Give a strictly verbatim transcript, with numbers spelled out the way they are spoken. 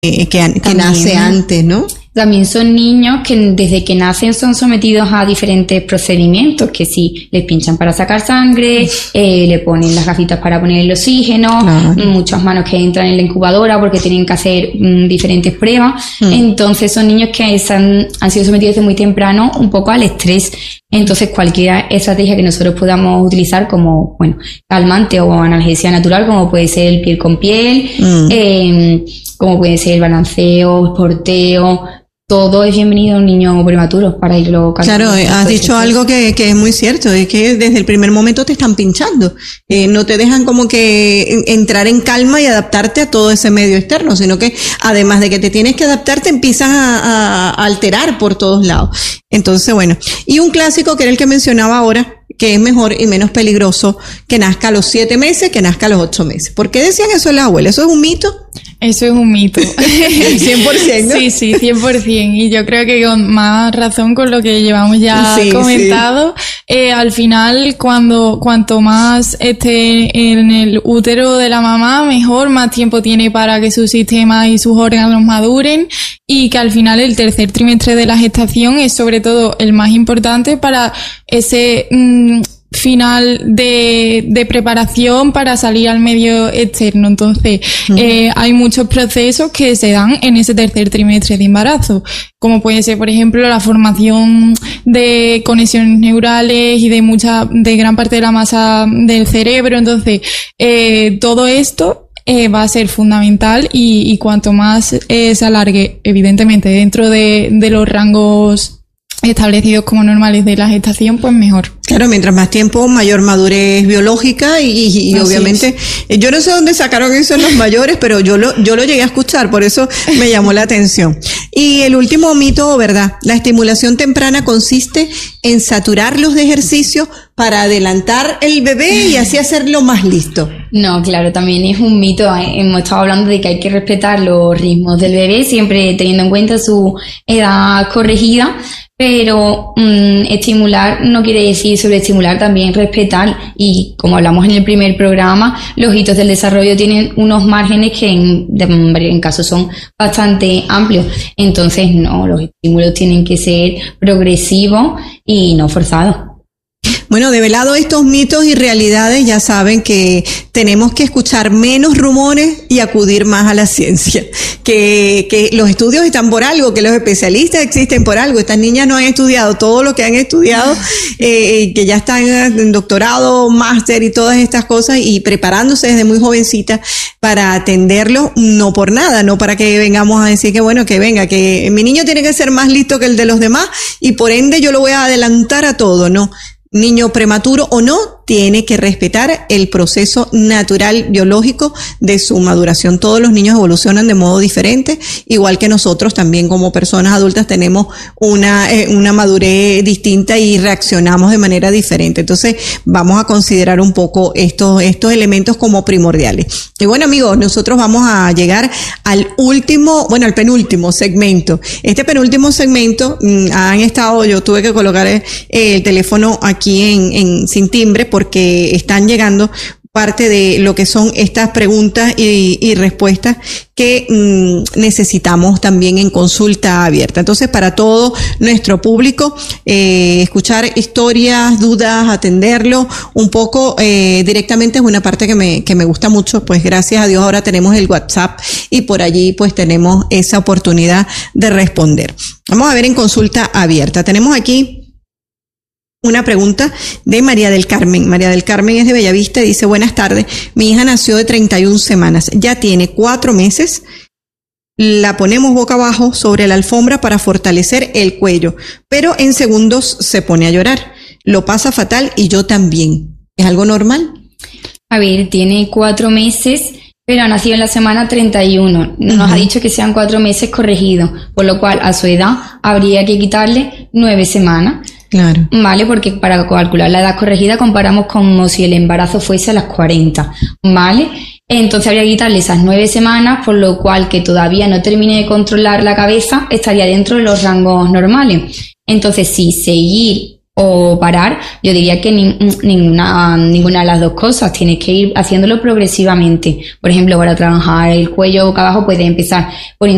que, que nace antes, ¿no? También son niños que desde que nacen son sometidos a diferentes procedimientos, que si les pinchan para sacar sangre, eh, le ponen las gafitas para poner el oxígeno, claro. Muchas manos que entran en la incubadora porque tienen que hacer mm, diferentes pruebas. Mm. Entonces son niños que han, han sido sometidos desde muy temprano un poco al estrés. Entonces cualquier estrategia que nosotros podamos utilizar como, bueno, calmante o analgesia natural, como puede ser el piel con piel, mm. eh, como puede ser el balanceo, porteo, todo es bienvenido a un niño prematuro para irlo calmando. Claro, has dicho algo que, que es muy cierto, es que desde el primer momento te están pinchando, eh, no te dejan como que entrar en calma y adaptarte a todo ese medio externo, sino que además de que te tienes que adaptar, te empiezas a, a alterar por todos lados. Entonces, bueno, y un clásico que era el que mencionaba ahora, que es mejor y menos peligroso que nazca a los siete meses que nazca a los ocho meses. ¿Por qué decían eso las abuelas? ¿Eso es un mito? Eso es un mito. cien por ciento. Sí, sí, cien por ciento. Y yo creo que con más razón con lo que llevamos ya sí, comentado, sí. eh, al final cuando cuanto más esté en el útero de la mamá, mejor, más tiempo tiene para que su sistema y sus órganos maduren, y que al final el tercer trimestre de la gestación es sobre todo el más importante para ese mmm, final de, de preparación para salir al medio externo. Entonces, uh-huh. eh, hay muchos procesos que se dan en ese tercer trimestre de embarazo, como puede ser, por ejemplo, la formación de conexiones neurales y de mucha, de gran parte de la masa del cerebro. Entonces, eh, todo esto Eh, va a ser fundamental, y, y cuanto más eh, se alargue, evidentemente, dentro de, de los rangos establecidos como normales de la gestación, pues mejor. Claro, mientras más tiempo, mayor madurez biológica y, y, y obviamente, es. Yo no sé dónde sacaron eso en los mayores, pero yo lo, yo lo llegué a escuchar, por eso me llamó la atención. Y el último mito, ¿verdad? La estimulación temprana consiste en saturarlos de ejercicio para adelantar el bebé y así hacerlo más listo. No, claro, también es un mito. Hemos estado hablando de que hay que respetar los ritmos del bebé, siempre teniendo en cuenta su edad corregida, pero mmm, estimular no quiere decir sobreestimular, también respetar, y como hablamos en el primer programa, los hitos del desarrollo tienen unos márgenes que en, en caso son bastante amplios. Entonces no, los estímulos tienen que ser progresivos y no forzados. Bueno, develado estos mitos y realidades, ya saben que tenemos que escuchar menos rumores y acudir más a la ciencia. Que, que los estudios están por algo, que los especialistas existen por algo. Estas niñas no han estudiado todo lo que han estudiado, eh, que ya están en doctorado, máster y todas estas cosas, y preparándose desde muy jovencitas para atenderlo, no por nada, no para que vengamos a decir que bueno, que venga, que mi niño tiene que ser más listo que el de los demás y por ende yo lo voy a adelantar a todo, no. Niño prematuro o no, tiene que respetar el proceso natural biológico de su maduración. Todos los niños evolucionan de modo diferente, igual que nosotros también como personas adultas tenemos una, eh, una madurez distinta y reaccionamos de manera diferente. Entonces, vamos a considerar un poco estos, estos elementos como primordiales. Y bueno, amigos, nosotros vamos a llegar al último, bueno, al penúltimo segmento. Este penúltimo segmento, mmm, han estado, yo tuve que colocar el, el teléfono aquí en, en sin timbre porque están llegando parte de lo que son estas preguntas y, y respuestas que mmm, necesitamos también en consulta abierta. Entonces, para todo nuestro público, eh, escuchar historias, dudas, atenderlo un poco eh, directamente es una parte que me, que me gusta mucho, pues gracias a Dios ahora tenemos el WhatsApp y por allí pues tenemos esa oportunidad de responder. Vamos a ver en consulta abierta. Tenemos aquí una pregunta de María del Carmen. María del Carmen es de Bellavista y dice: buenas tardes, mi hija nació de treinta y una semanas, ya tiene cuatro meses, la ponemos boca abajo sobre la alfombra para fortalecer el cuello, pero en segundos se pone a llorar, lo pasa fatal y yo también. ¿Es algo normal? A ver, tiene cuatro meses, pero ha nacido en la semana treinta y uno. Nos uh-huh. ha dicho que sean cuatro meses corregidos, por lo cual a su edad habría que quitarle nueve semanas. Claro. Vale, porque para calcular la edad corregida comparamos como si el embarazo fuese a las cuarenta, ¿vale? Entonces habría que quitarle esas nueve semanas, por lo cual que todavía no termine de controlar la cabeza estaría dentro de los rangos normales. Entonces, si seguir o parar, yo diría que ni, ninguna, ninguna de las dos cosas, tienes que ir haciéndolo progresivamente. Por ejemplo, para trabajar el cuello boca abajo puedes empezar poniendo